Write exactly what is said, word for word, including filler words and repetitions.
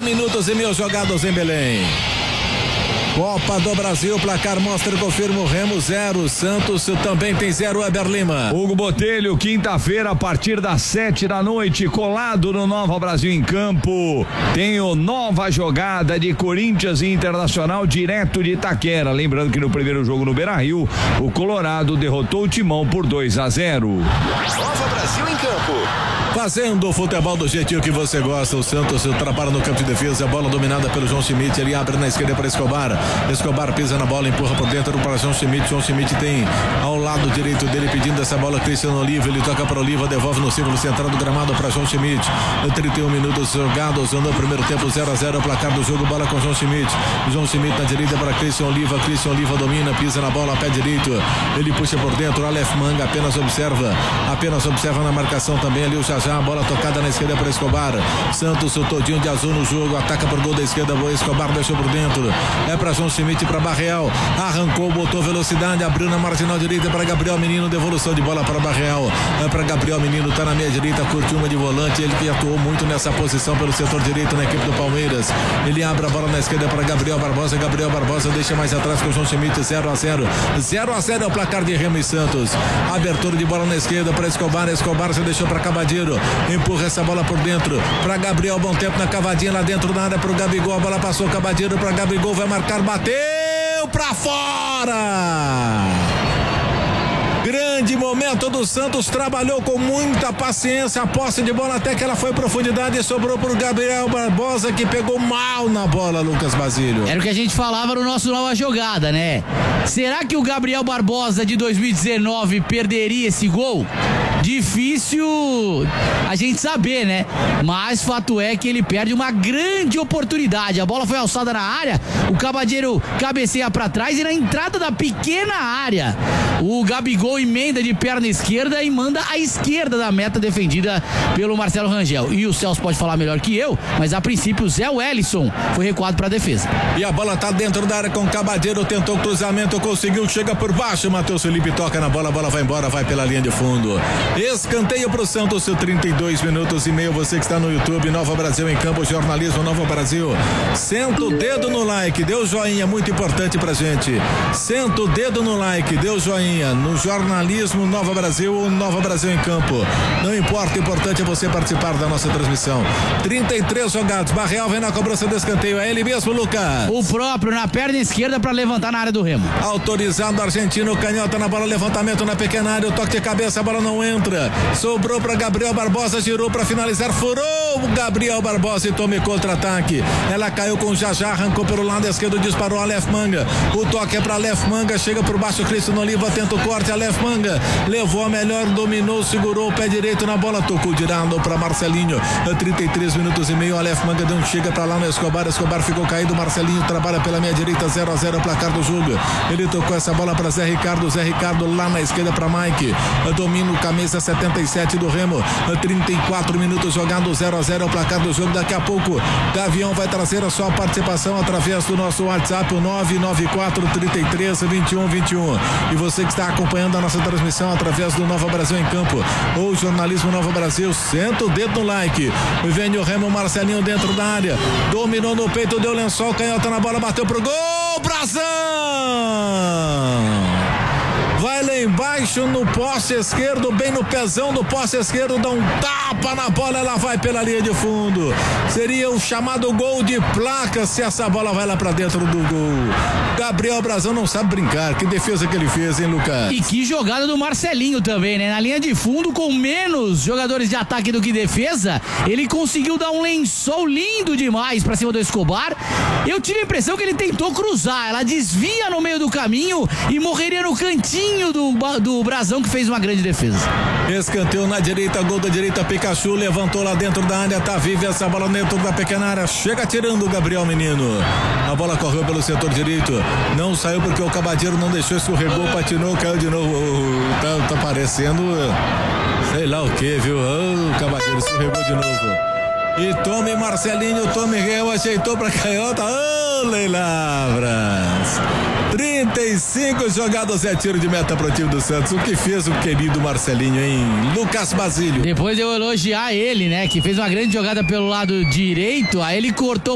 minutos e meio jogados em Belém. Copa do Brasil, placar mostra e confirma o Remo zero, Santos também tem zero, Weber Lima. Hugo Botelho, quinta-feira a partir das sete da noite, colado no Nova Brasil em Campo, tem o nova jogada de Corinthians e Internacional direto de Itaquera. Lembrando que no primeiro jogo no Beira-Rio, o Colorado derrotou o Timão por dois a zero. Nova Brasil em Campo. Fazendo o futebol do jeitinho que você gosta, o Santos trabalha no campo de defesa, a bola dominada pelo João Schmidt, ele abre na esquerda para Escobar, Escobar pisa na bola, empurra por dentro para João Schmidt, João Schmidt tem ao lado direito dele pedindo essa bola Cristiano Oliva, ele toca para Oliva, devolve no círculo central do gramado para João Schmidt, trinta e um minutos jogados no primeiro tempo, zero a zero, o placar do jogo, bola com João Schmidt, João Schmidt na direita para Cristiano Oliva, Cristiano Oliva domina, pisa na bola, pé direito, ele puxa por dentro, Aleph Manga apenas observa, apenas observa na marcação também ali o Jajá, a bola tocada na esquerda para Escobar, Santos o todinho de azul no jogo, ataca por gol da esquerda, Escobar deixou por dentro, é para João Schmidt, para Barreal, arrancou, botou velocidade, abriu na marginal direita para Gabriel Menino, devolução de bola para Barreal, é para Gabriel Menino, tá na meia direita, curtiu uma de volante, ele que atuou muito nessa posição pelo setor direito na equipe do Palmeiras, ele abre a bola na esquerda para Gabriel Barbosa, Gabriel Barbosa deixa mais atrás com o João Schmidt, zero a zero, zero a zero é o placar de Remo e Santos, abertura de bola na esquerda para Escobar, Escobar se deixou para Cavadeiro, empurra essa bola por dentro para Gabriel, bom tempo na cavadinha lá dentro da área pro Gabigol, a bola passou Cavadeiro para Gabigol, vai marcar, bateu pra fora. Grande momento do Santos, trabalhou com muita paciência a posse de bola até que ela foi em profundidade e sobrou pro Gabriel Barbosa, que pegou mal na bola, Lucas Basílio. Era o que a gente falava no nosso nova jogada, né? Será que o Gabriel Barbosa de dois mil e dezenove perderia esse gol? Difícil a gente saber, né? Mas fato é que ele perde uma grande oportunidade. A bola foi alçada na área, o Cavadeiro cabeceia pra trás e na entrada da pequena área, o Gabigol emenda de perna esquerda e manda à esquerda da meta defendida pelo Marcelo Rangel. E o Celso pode falar melhor que eu, mas a princípio o Zé Wellison foi recuado pra defesa. E a bola tá dentro da área com o Cavadeiro, tentou o cruzamento, conseguiu, chega por baixo, Matheus Felipe toca na bola, a bola vai embora, vai pela linha de fundo. Escanteio pro Santos, trinta e dois minutos e meio, você que está no YouTube, Nova Brasil em Campo, jornalismo Nova Brasil. Senta o dedo no like, dê o joinha, muito importante pra gente. Senta o dedo no like, dê o joinha, no jornalismo Nova Brasil ou Nova Brasil em Campo. Não importa, o importante é você participar da nossa transmissão. trinta e três jogados, Barreal vem na cobrança do escanteio, é ele mesmo, Lucas. O próprio, na perna esquerda pra levantar na área do Remo. Autorizado argentino, canhota na bola, levantamento na pequena área, o toque de cabeça, a bola não entra. Sobrou para Gabriel Barbosa, girou para finalizar, furou o Gabriel Barbosa e tome contra-ataque. Ela caiu com o Jajá, arrancou pelo lado esquerdo, disparou Aleph Manga. O toque é para Aleph Manga, chega por baixo, Cristiano Oliva tenta o corte, Aleph Manga levou a melhor, dominou, segurou o pé direito na bola, tocou girando para Marcelinho. trinta e três minutos e meio, Aleph Manga deu um chega para lá no Escobar, Escobar ficou caído, Marcelinho trabalha pela meia direita, zero a zero o placar do jogo. Ele tocou essa bola para Zé Ricardo, Zé Ricardo lá na esquerda para Mike. Domina o camisa setenta e sete do Remo, trinta e quatro minutos jogando, zero a zero o placar do jogo. Daqui a pouco Gavião vai trazer a sua participação através do nosso WhatsApp, o nove nove quatro, trinta e três, vinte e um vinte e um. E você que está acompanhando a nossa transmissão através do Nova Brasil em Campo ou Jornalismo Nova Brasil, senta o dedo no like. Vem o Remo, Marcelinho dentro da área, dominou no peito, deu lençol, canhota na bola, bateu pro gol, Brasão! Vai lá embaixo no poste esquerdo, bem no pezão do poste esquerdo, dá um tapa na bola, ela vai pela linha de fundo. Seria o chamado gol de placa se essa bola vai lá pra dentro do gol. Gabriel Brasão não sabe brincar, que defesa que ele fez, hein, Lucas? E que jogada do Marcelinho também, né? Na linha de fundo, com menos jogadores de ataque do que defesa, ele conseguiu dar um lençol lindo demais pra cima do Escobar. Eu tive a impressão que ele tentou cruzar, ela desvia no meio do caminho e morreria no cantinho do, do Brasão, que fez uma grande defesa. Escanteio na direita, gol da direita, Pikachu levantou lá dentro da área, tá viva essa bola dentro da pequena área, chega tirando o Gabriel Menino. A bola correu pelo setor direito, não saiu porque o Cavadeiro não deixou, escorregou, patinou, caiu de novo. Tá, tá parecendo sei lá o que, viu? Oh, o Cavadeiro escorregou de novo. E tome Marcelinho, tome Real, ajeitou pra canhota. Ô, oh, Leilavras. trinta e cinco jogadas, é tiro de meta pro time do Santos. O que fez o querido Marcelinho, hein? Lucas Basílio. Depois de eu elogiar ele, né? Que fez uma grande jogada pelo lado direito, aí ele cortou